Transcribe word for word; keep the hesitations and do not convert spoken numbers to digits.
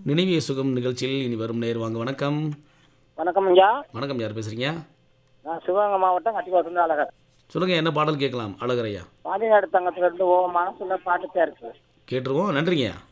நினைவிய சுகம் நிகழ்ச்சியில் இனி வரும் நேர் வாங்க. வணக்கம். வணக்கம் ஐயா. வணக்கம். யார் பேசுறீங்க? நான் சிவகங்கை மாவட்டம் கட்டிக்கோட்டிலிருந்து அழகர். சொல்லுங்க, என்ன பாடல் கேட்கலாம்? அழகர் ஐயா. பாண்டிநாடு தங்கத்துல இருந்து ஓ மனசுல பாட்டுச்சா இருக்கு. கேட்டுருவோம். நன்றிங்க.